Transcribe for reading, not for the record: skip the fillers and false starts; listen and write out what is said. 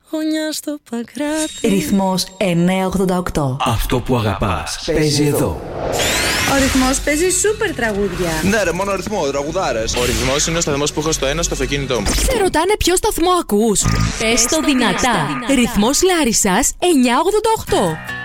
Χωνιά στο Παγκράτη. Ρυθμός 988. Αυτό που αγαπάς παίζει εδώ. Ο ρυθμός παίζει σούπερ τραγούδια. Ναι, ρε, μόνο ρυθμό, τραγουδάρες. Ο ρυθμός είναι ο σταθμός που έχω στο ένα στο αυτοκίνητό μου. Σε ρωτάνε ποιο σταθμό ακούς. Πες το δυνατά. Ρυθμός Λάρισσας 988.